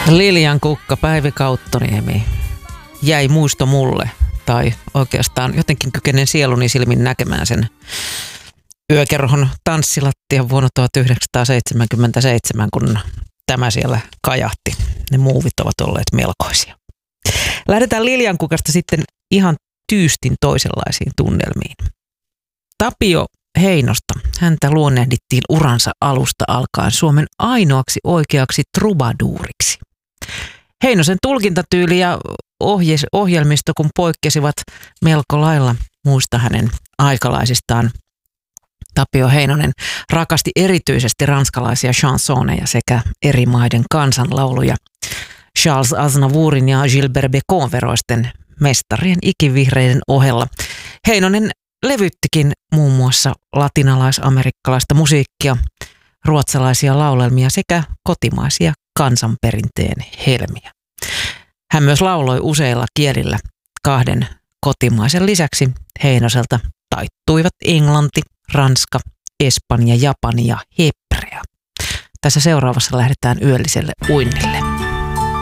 Lilian Kukka, Päivi Kauttoniemi. Jäi muisto mulle, tai oikeastaan jotenkin kykenen sieluni silmin näkemään sen yökerhon tanssilattian vuonna 1977, kun tämä siellä kajahti. Ne muuvit ovat olleet melkoisia. Lähdetään Lilian Kukasta sitten ihan tyystin toisenlaisiin tunnelmiin. Tapio Heinosta. Häntä luonnehdittiin uransa alusta alkaen Suomen ainoaksi oikeaksi trubaduuriksi. Heinosen tulkintatyyli ja ohjelmisto, kun poikkesivat melko lailla muista hänen aikalaisistaan. Tapio Heinonen rakasti erityisesti ranskalaisia chansoneja sekä eri maiden kansanlauluja. Charles Aznavourin ja Gilbert Bécaud veroisten mestarien ikivihreiden ohella. Heinonen levyttikin muun muassa latinalais-amerikkalaista musiikkia, ruotsalaisia laulelmia sekä kotimaisia kansanperinteen helmiä. Hän myös lauloi useilla kielillä. Kahden kotimaisen lisäksi Heinoselta taittuivat englanti, ranska, espanja, japani ja hebrea. Tässä seuraavassa lähdetään yölliselle uinnille.